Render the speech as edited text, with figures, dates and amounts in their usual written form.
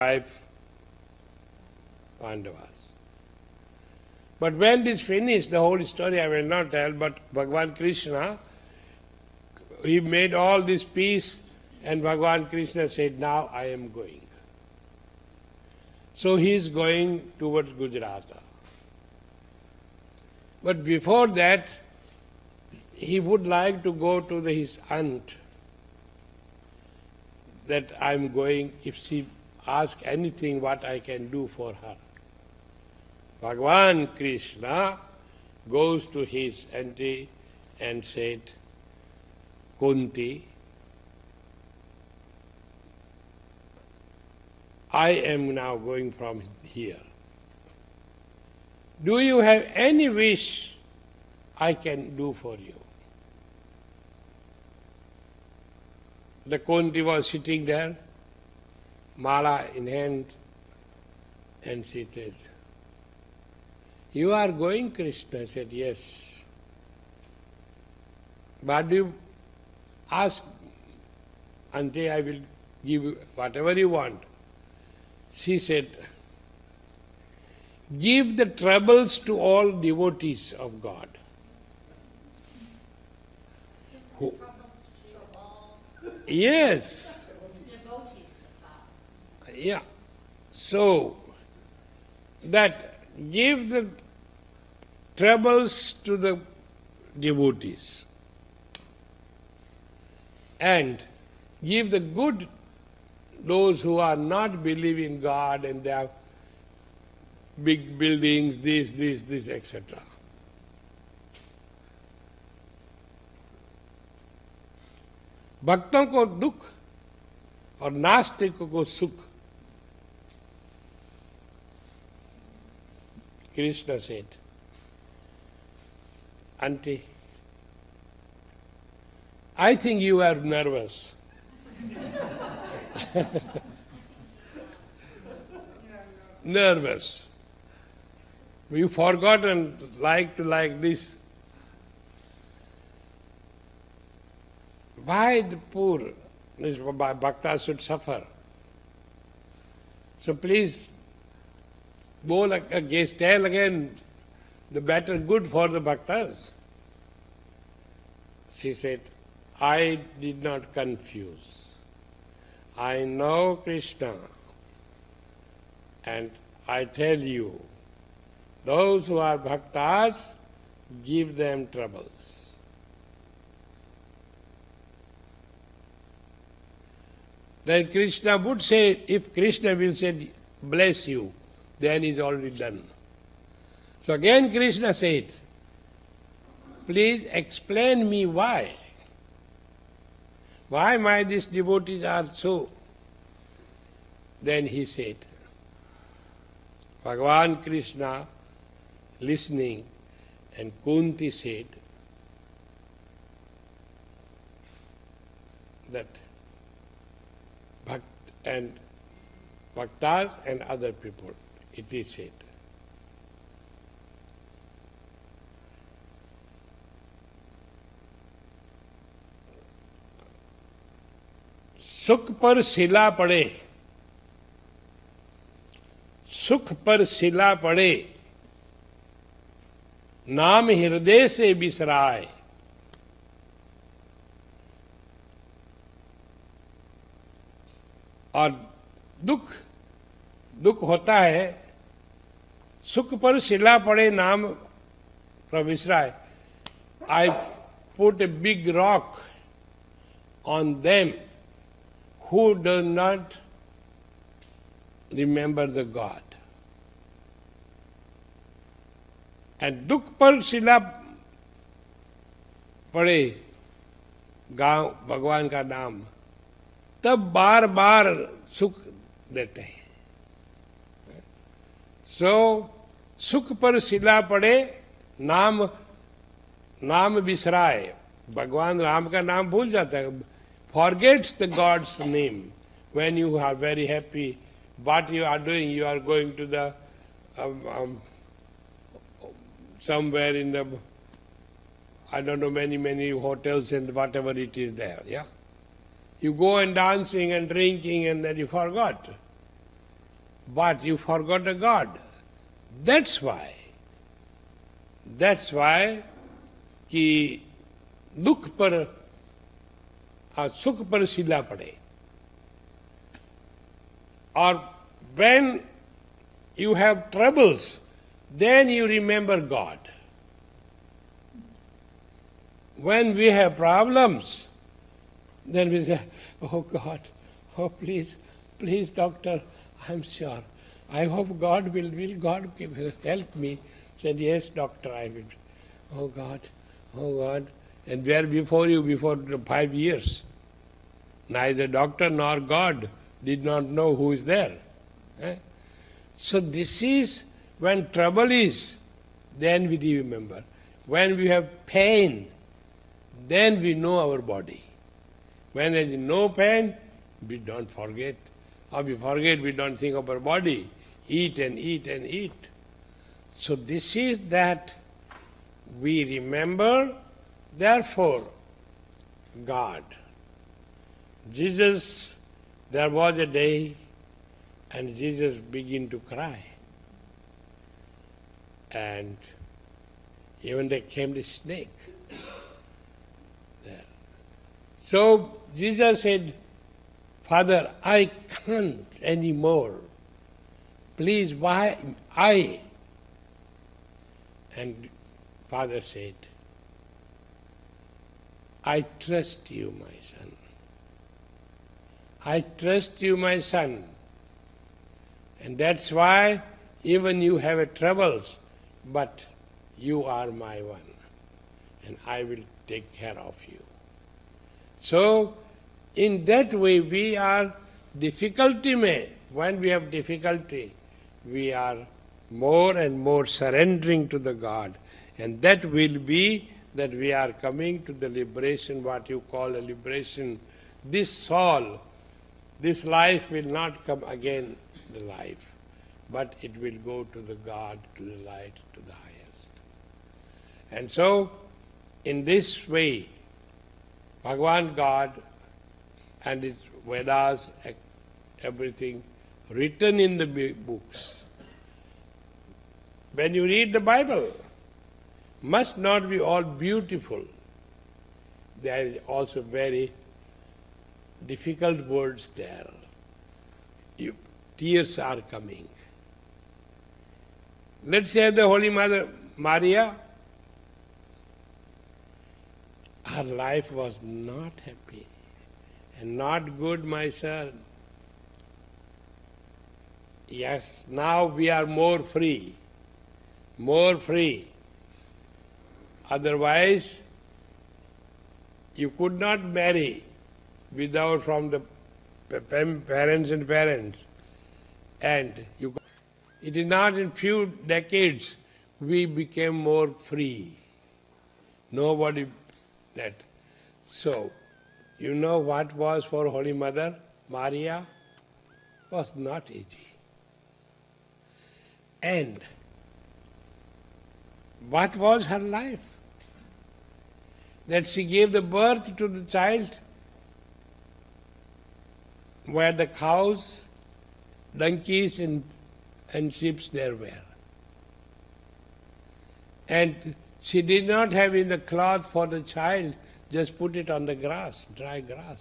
5 Pandavas. But when this finished, the whole story I will not tell, but Bhagavan Krishna, he made all this peace, and Bhagavan Krishna said, now I am going. So he is going towards Gujarat. But before that, he would like to go to his aunt, that I am going, if she asks anything, what I can do for her. Bhagavan Krishna goes to his auntie and said, Kunti, I am now going from here. Do you have any wish I can do for you? The Kunti was sitting there, mala in hand, and she said, you are going, Krishna? Said, yes. But do you ask, Auntie, I will give you whatever you want. She said, give the troubles to all devotees of God. Who? Yes. Yeah. So, that give the troubles to the devotees and give the good those who are not believing God and they have big buildings, this, etc. भक्तों को दुख और नास्तिकों को सुख. Krishna said, Auntie, I think you are nervous. Nervous. You forgotten like this. Why the poor bhakta should suffer? So please, tell again the better good for the bhaktas. She said, I did not confuse. I know Krishna, and I tell you, those who are bhaktas, give them troubles. Then Krishna would say, if Krishna will say, bless you, then it's already done. So again Krishna said, please explain me why. Why these devotees are so? Then he said, Bhagavan Krishna listening, and Kunti said that bhaktas and other people, it is said. सुख पर शिला पड़े, सुख पर शिला पड़े, नाम हृदय से बिसराए. और दुख होता है, सुख पर शिला पड़े नाम तो बिसराए. I put a big rock on them who do not remember the God. And दुख पर शिला पड़े गांव भगवान का नाम, तब बार बार सुख देते हैं. सो सुख पर शिला पड़े, नाम बिसराए. भगवान राम का नाम भूल जाता है. Forgets the God's name. When you are very happy, what you are doing, you are going to the somewhere in the, I don't know, many hotels and whatever it is there, yeah? You go and dancing and drinking and then you forgot. but you forgot the God. That's why कि दुख पर सुख पर सिला पड़े. Or when you have troubles, then you remember God. When we have problems, then we say, oh God, oh please, doctor, I'm sure. I hope God will God help me. Said, yes, doctor, I will. Oh God. And where before 5 years, neither doctor nor God did not know who is there. So this is when trouble is, then we remember. When we have pain, then we know our body. When there is no pain, we don't forget. Or we forget, we don't think of our body. Eat and eat and eat. So this is that we remember, therefore, God. Jesus, there was a day, and Jesus began to cry. And even there came the snake there. So Jesus said, Father, I can't anymore. Please, why I? And Father said, I trust you, my son. I trust you, my son. And that's why even you have troubles, but you are my one. And I will take care of you. So, in that way we are difficulty when we have difficulty, we are more and more surrendering to the God. And that will be that we are coming to the liberation, what you call a liberation. This soul, this life will not come again, the life, but it will go to the God, to the light, to the highest. And so, in this way, Bhagavan God and its Vedas, everything written in the books. When you read the Bible, must not be all beautiful. There is also very difficult words there. Tears are coming. Let's say the Holy Mother Maria, her life was not happy and not good, my son. Yes, now we are more free. More free. Otherwise, you could not marry without from the parents. And it is not in few decades we became more free. Nobody that. So, you know what was for Holy Mother Maria? Was not easy. And what was her life? That she gave the birth to the child where the cows, donkeys and sheep there were. And she did not have in the cloth for the child, just put it on the grass, dry grass.